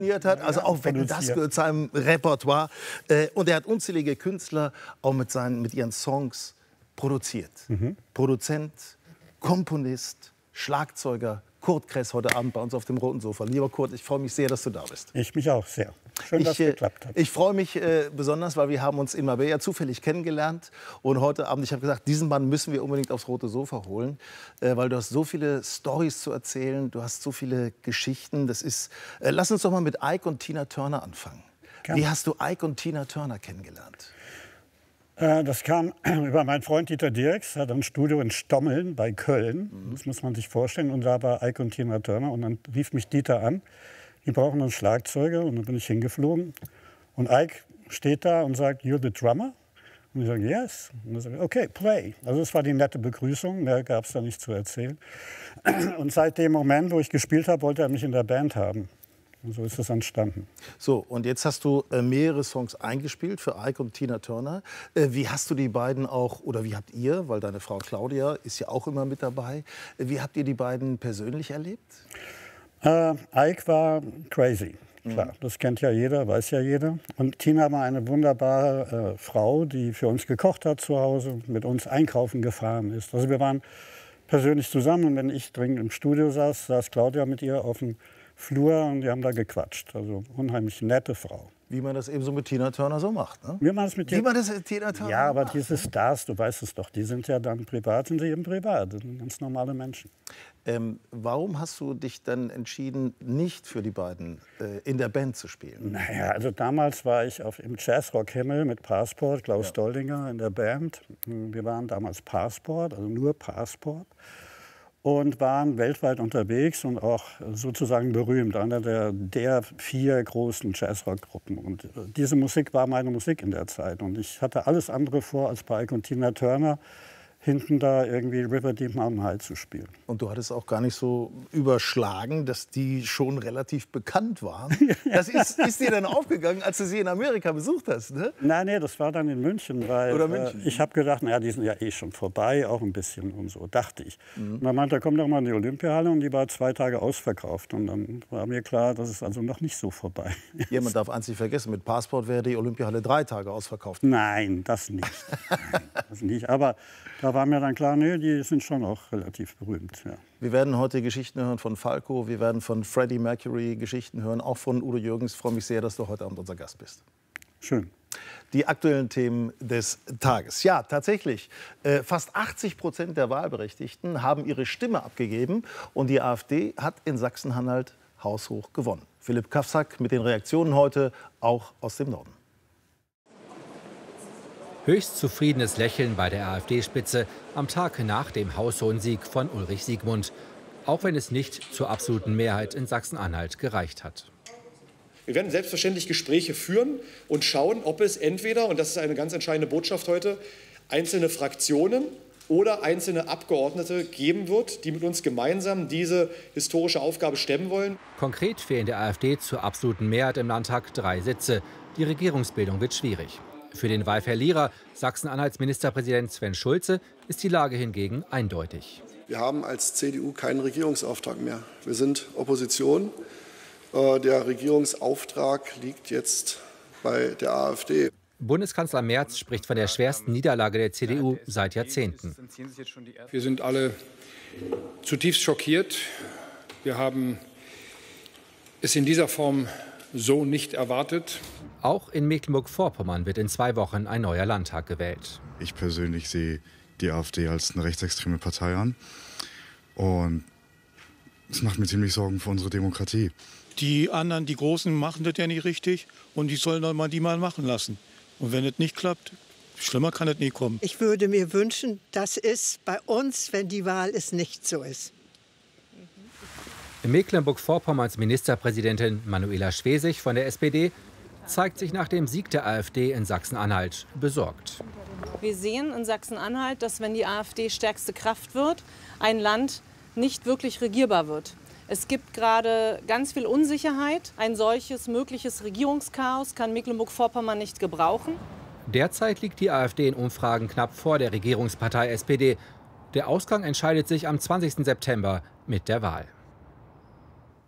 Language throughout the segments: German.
hat, also auch wenn das gehört zu seinem Repertoire. Und er hat unzählige Künstler auch mit ihren Songs produziert. Produzent, Komponist, Schlagzeuger, Kurt Kress heute Abend bei uns auf dem roten Sofa. Lieber Kurt, ich freue mich sehr, dass du da bist. Ich mich auch sehr. Schön, dass es geklappt hat. Ich freue mich besonders, weil wir haben uns in Marbella zufällig kennengelernt. Und heute Abend, ich habe gesagt, diesen Mann müssen wir unbedingt aufs rote Sofa holen, weil du hast so viele Storys zu erzählen, du hast so viele Geschichten. Lass uns doch mal mit Ike und Tina Turner anfangen. Gerne. Wie hast du Ike und Tina Turner kennengelernt? Das kam über meinen Freund Dieter Dierks, hat ein Studio in Stommeln bei Köln. Das muss man sich vorstellen. Und da war Ike und Tina Turner. Und dann rief mich Dieter an, die brauchen einen Schlagzeuger. Und dann bin ich hingeflogen. Und Ike steht da und sagt, you're the drummer? Und ich sage, yes. Und dann sage ich, okay, play. Also das war die nette Begrüßung, mehr gab es da nicht zu erzählen. Und seit dem Moment, wo ich gespielt habe, wollte er mich in der Band haben. Und so ist es entstanden. So, und jetzt hast du mehrere Songs eingespielt für Ike und Tina Turner. Wie hast du die beiden auch, oder wie habt ihr, weil deine Frau Claudia ist ja auch immer mit dabei, wie habt ihr die beiden persönlich erlebt? Ike war crazy, klar. Das kennt ja jeder, weiß ja jeder. Und Tina war eine wunderbare Frau, die für uns gekocht hat zu Hause, mit uns einkaufen gefahren ist. Also wir waren persönlich zusammen und wenn ich dringend im Studio saß Claudia mit ihr auf dem Flur und die haben da gequatscht. Also unheimlich nette Frau. Wie man das eben so mit Tina Turner so macht, ne? Wie man das mit Tina Turner Ja, aber macht. diese Stars, du weißt es doch, die sind ja dann privat, sind sie eben privat. Das sind ganz normale Menschen. Warum hast du dich dann entschieden, nicht für die beiden in der Band zu spielen? Naja, also damals war ich im Jazzrock-Himmel mit Passport, Klaus Doldinger in der Band. Wir waren damals Passport, also nur Passport. Und waren weltweit unterwegs und auch sozusagen berühmt, einer der 4 großen Jazzrock-Gruppen. Und diese Musik war meine Musik in der Zeit. Und ich hatte alles andere vor, als bei Ike und Tina Turner hinten da irgendwie River Deep Mountain High zu spielen. Und du hattest auch gar nicht so überschlagen, dass die schon relativ bekannt waren. Das ist dir dann aufgegangen, als du sie in Amerika besucht hast, ne? Nein, das war dann in München, weil ich habe gedacht, naja, die sind ja eh schon vorbei, auch ein bisschen und so, dachte ich. Und dann meinte er, komm doch mal in die Olympiahalle und die war 2 Tage ausverkauft. Und dann war mir klar, das ist also noch nicht so vorbei. Jemand darf eins nicht vergessen, mit Passport wäre die Olympiahalle 3 Tage ausverkauft. Nein, das nicht. Nein, das nicht. Aber da war mir dann klar, nee, die sind schon auch relativ berühmt. Ja. Wir werden heute Geschichten hören von Falco, wir werden von Freddie Mercury Geschichten hören, auch von Udo Jürgens. Ich freue mich sehr, dass du heute Abend unser Gast bist. Schön. Die aktuellen Themen des Tages. Ja, tatsächlich, fast 80% der Wahlberechtigten haben ihre Stimme abgegeben und die AfD hat in Sachsen-Anhalt haushoch gewonnen. Philipp Kafsak mit den Reaktionen heute auch aus dem Norden. Höchst zufriedenes Lächeln bei der AfD-Spitze am Tag nach dem haushohen Sieg von Ulrich Siegmund. Auch wenn es nicht zur absoluten Mehrheit in Sachsen-Anhalt gereicht hat. Wir werden selbstverständlich Gespräche führen und schauen, ob es entweder, und das ist eine ganz entscheidende Botschaft heute, einzelne Fraktionen oder einzelne Abgeordnete geben wird, die mit uns gemeinsam diese historische Aufgabe stemmen wollen. Konkret fehlen der AfD zur absoluten Mehrheit im Landtag 3 Sitze. Die Regierungsbildung wird schwierig. Für den Wahlverlierer, Sachsen-Anhalts Ministerpräsident Sven Schulze, ist die Lage hingegen eindeutig. Wir haben als CDU keinen Regierungsauftrag mehr. Wir sind Opposition. Der Regierungsauftrag liegt jetzt bei der AfD. Bundeskanzler Merz spricht von der schwersten Niederlage der CDU seit Jahrzehnten. Wir sind alle zutiefst schockiert. Wir haben es in dieser Form so nicht erwartet. Auch in Mecklenburg-Vorpommern wird in 2 Wochen ein neuer Landtag gewählt. Ich persönlich sehe die AfD als eine rechtsextreme Partei an. Und es macht mir ziemlich Sorgen für unsere Demokratie. Die anderen, die Großen, machen das ja nicht richtig. Und die sollen doch mal die mal machen lassen. Und wenn es nicht klappt, schlimmer kann es nie kommen. Ich würde mir wünschen, dass es bei uns, wenn die Wahl ist, nicht so ist. Mecklenburg-Vorpommerns Ministerpräsidentin Manuela Schwesig von der SPD zeigt sich nach dem Sieg der AfD in Sachsen-Anhalt besorgt. Wir sehen in Sachsen-Anhalt, dass wenn die AfD stärkste Kraft wird, ein Land nicht wirklich regierbar wird. Es gibt gerade ganz viel Unsicherheit. Ein solches mögliches Regierungschaos kann Mecklenburg-Vorpommern nicht gebrauchen. Derzeit liegt die AfD in Umfragen knapp vor der Regierungspartei SPD. Der Ausgang entscheidet sich am 20. September mit der Wahl.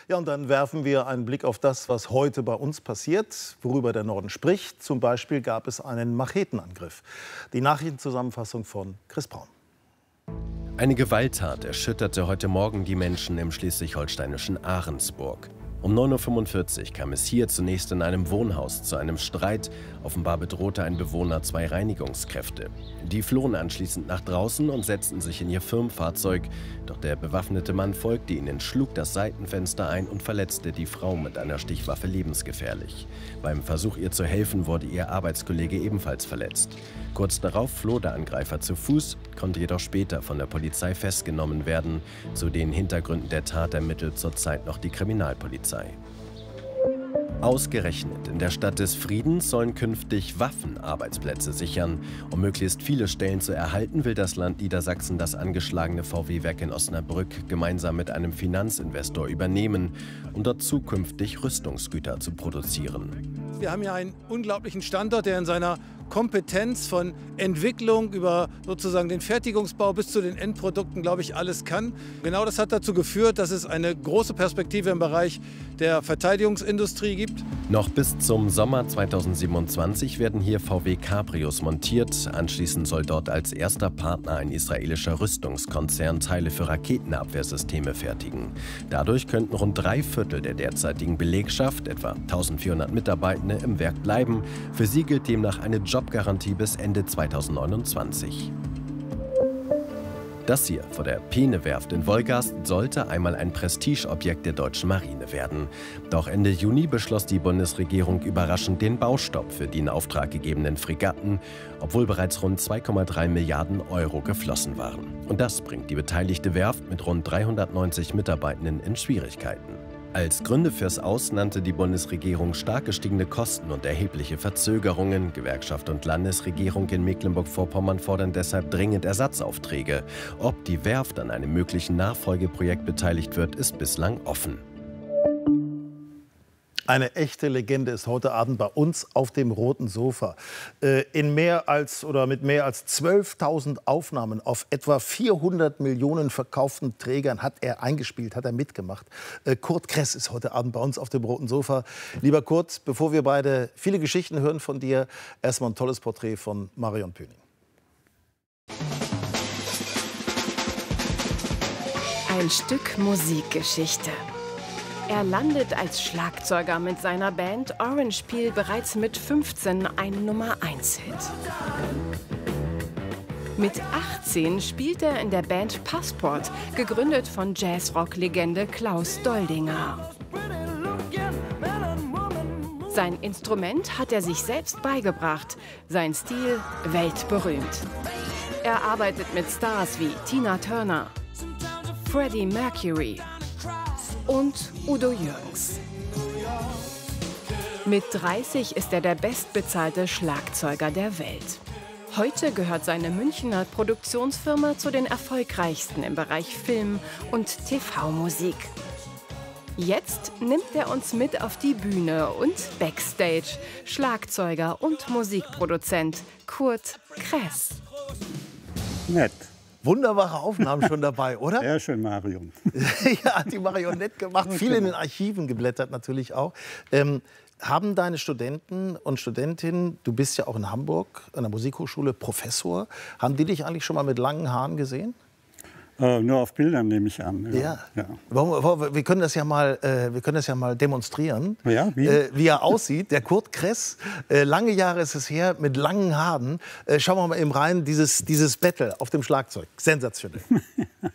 Ja, und dann werfen wir einen Blick auf das, was heute bei uns passiert, worüber der Norden spricht. Zum Beispiel gab es einen Machetenangriff. Die Nachrichtenzusammenfassung von Chris Braun. Eine Gewalttat erschütterte heute Morgen die Menschen im schleswig-holsteinischen Ahrensburg. Um 9:45 Uhr kam es hier zunächst in einem Wohnhaus zu einem Streit. Offenbar bedrohte ein Bewohner 2 Reinigungskräfte. Die flohen anschließend nach draußen und setzten sich in ihr Firmenfahrzeug. Doch der bewaffnete Mann folgte ihnen, schlug das Seitenfenster ein und verletzte die Frau mit einer Stichwaffe lebensgefährlich. Beim Versuch, ihr zu helfen, wurde ihr Arbeitskollege ebenfalls verletzt. Kurz darauf floh der Angreifer zu Fuß, konnte jedoch später von der Polizei festgenommen werden. Zu den Hintergründen der Tat ermittelt zurzeit noch die Kriminalpolizei. Ausgerechnet in der Stadt des Friedens sollen künftig Waffen Arbeitsplätze sichern. Um möglichst viele Stellen zu erhalten, will das Land Niedersachsen das angeschlagene VW-Werk in Osnabrück gemeinsam mit einem Finanzinvestor übernehmen, um dort zukünftig Rüstungsgüter zu produzieren. Wir haben hier einen unglaublichen Standort, der in seiner Kompetenz von Entwicklung über sozusagen den Fertigungsbau bis zu den Endprodukten, glaube ich, alles kann. Genau das hat dazu geführt, dass es eine große Perspektive im Bereich der Verteidigungsindustrie gibt. Noch bis zum Sommer 2027 werden hier VW Cabrios montiert. Anschließend soll dort als erster Partner ein israelischer Rüstungskonzern Teile für Raketenabwehrsysteme fertigen. Dadurch könnten rund 3/4 der derzeitigen Belegschaft, etwa 1400 Mitarbeitende, im Werk bleiben. Für sie gilt demnach eine Jobgarantie bis Ende 2029. Das hier vor der Peene-Werft in Wolgast sollte einmal ein Prestigeobjekt der deutschen Marine werden. Doch Ende Juni beschloss die Bundesregierung überraschend den Baustopp für die in Auftrag gegebenen Fregatten, obwohl bereits rund 2,3 Milliarden Euro geflossen waren. Und das bringt die beteiligte Werft mit rund 390 Mitarbeitenden in Schwierigkeiten. Als Gründe fürs Aus nannte die Bundesregierung stark gestiegene Kosten und erhebliche Verzögerungen. Gewerkschaft und Landesregierung in Mecklenburg-Vorpommern fordern deshalb dringend Ersatzaufträge. Ob die Werft an einem möglichen Nachfolgeprojekt beteiligt wird, ist bislang offen. Eine echte Legende ist heute Abend bei uns auf dem roten Sofa. Mit mehr als 12.000 Aufnahmen auf etwa 400 Millionen verkauften Trägern hat er eingespielt, hat er mitgemacht. Kurt Kress ist heute Abend bei uns auf dem roten Sofa. Lieber Kurt, bevor wir beide viele Geschichten hören von dir, erstmal ein tolles Porträt von Marion Pöning. Ein Stück Musikgeschichte. Er landet als Schlagzeuger mit seiner Band Orange Peel bereits mit 15 einen Nummer-1-Hit. Mit 18 spielt er in der Band Passport, gegründet von Jazzrock-Legende Klaus Doldinger. Sein Instrument hat er sich selbst beigebracht, sein Stil weltberühmt. Er arbeitet mit Stars wie Tina Turner, Freddie Mercury und Udo Jürgens. Mit 30 ist er der bestbezahlte Schlagzeuger der Welt. Heute gehört seine Münchner Produktionsfirma zu den erfolgreichsten im Bereich Film- und TV-Musik. Jetzt nimmt er uns mit auf die Bühne und Backstage. Schlagzeuger und Musikproduzent Kurt Kress. Nett. Wunderbare Aufnahmen schon dabei, oder? Sehr schön, Marion. Ja, hat die Marion nett gemacht. Viel in den Archiven geblättert natürlich auch. Haben deine Studenten und Studentinnen, du bist ja auch in Hamburg an der Musikhochschule Professor, haben die dich eigentlich schon mal mit langen Haaren gesehen? Nur auf Bildern nehme ich an. Ja. Wir können das ja mal demonstrieren, ja, wie er aussieht. Der Kurt Kress, lange Jahre ist es her, mit langen Haaren. Schauen wir mal eben rein, dieses Battle auf dem Schlagzeug. Sensationell.